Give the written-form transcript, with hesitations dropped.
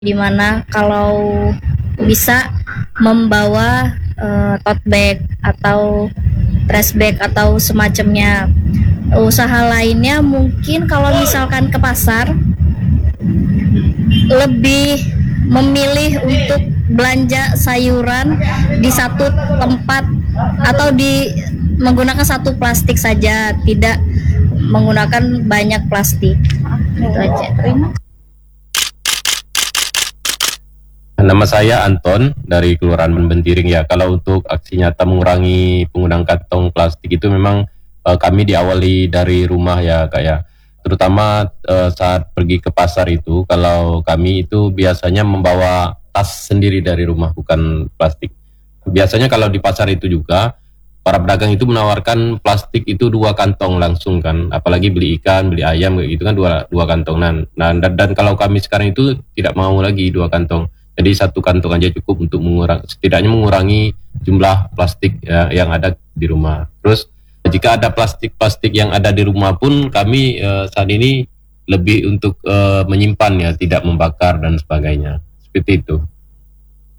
Dimana kalau bisa membawa tote bag atau trash bag atau semacamnya. Usaha lainnya mungkin kalau misalkan ke pasar lebih memilih untuk belanja sayuran di satu tempat atau menggunakan satu plastik saja, tidak menggunakan banyak plastik. Itu aja. Nama saya Anton dari Kelurahan Bentiring ya. Kalau untuk aksi nyata mengurangi penggunaan kantong plastik itu memang kami diawali dari rumah ya Kak ya. Terutama saat pergi ke pasar itu, kalau kami itu biasanya membawa tas sendiri dari rumah, bukan plastik. Biasanya kalau di pasar itu juga para pedagang itu menawarkan plastik itu 2 kantong langsung kan, apalagi beli ikan, beli ayam gitu kan dua kantong. Dan kalau kami sekarang itu tidak mau lagi 2 kantong. Jadi 1 kantong aja cukup untuk setidaknya mengurangi jumlah plastik ya, yang ada di rumah. Terus jika ada plastik-plastik yang ada di rumah pun kami saat ini lebih untuk menyimpan ya, tidak membakar dan sebagainya. Seperti itu.